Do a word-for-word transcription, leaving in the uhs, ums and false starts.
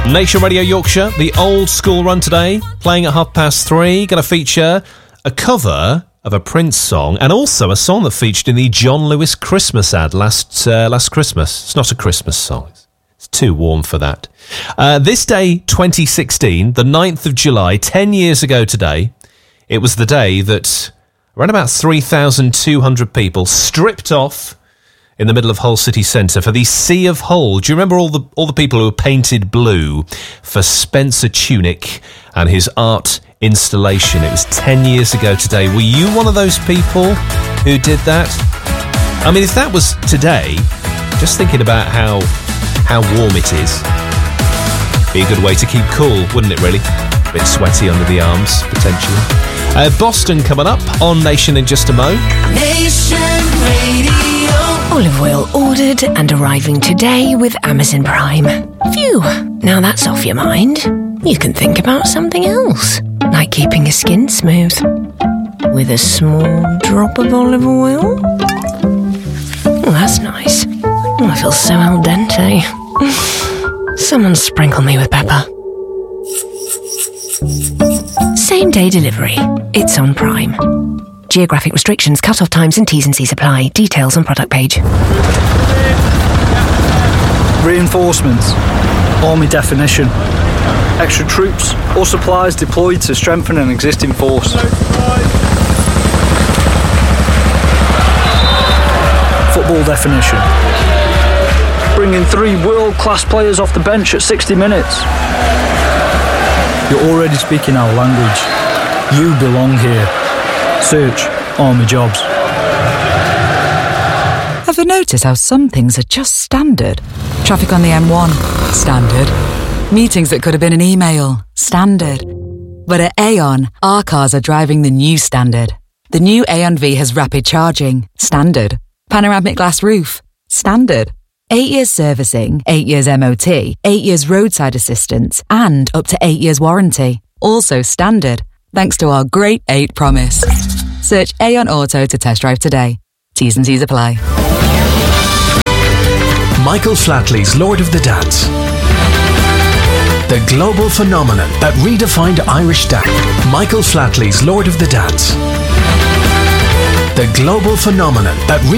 Nation Radio Yorkshire, the old school run today, playing at half past three. Going to feature a cover of a Prince song and also a song that featured in the John Lewis Christmas ad last uh, last Christmas. It's not a Christmas song. It's too warm for that. Uh, this day, twenty sixteen, the ninth of July, ten years ago today, it was the day that around about three thousand two hundred people stripped off in the middle of Hull City Centre for the Sea of Hull. Do you remember all the all the people who were painted blue for Spencer Tunick and his art installation? It was ten years ago today. Were you one of those people who did that? I mean, if that was today, just thinking about how how warm it is, be a good way to keep cool, wouldn't it, really? A bit sweaty under the arms, potentially. Uh, Boston coming up on Nation in just a mo. Nation Radio. Olive oil ordered and arriving today with Amazon Prime. Phew, now that's off your mind. You can think about something else, like keeping your skin smooth with a small drop of olive oil. Oh, that's nice. Oh, I feel so al dente. Someone sprinkle me with pepper. Same day delivery. It's on Prime. Geographic restrictions, cut-off times and T's and C's apply. Details on product page. Reinforcements. Army definition. Extra troops or supplies deployed to strengthen an existing force. Football definition. Bringing three world-class players off the bench at sixty minutes. You're already speaking our language. You belong here. Search Army Jobs. Ever notice how some things are just standard? Traffic on the M one, standard. Meetings that could have been an email, standard. But at Aon, our cars are driving the new standard. The new Aon V has rapid charging, standard. Panoramic glass roof, standard. Eight years servicing, eight years M O T, eight years roadside assistance, and up to eight years warranty. Also standard, thanks to our Great eight promise. Search Aon Auto to test drive today. T's and C's apply. Michael Flatley's Lord of the Dance. The global phenomenon that redefined Irish dance. Michael Flatley's Lord of the Dance. The global phenomenon that re-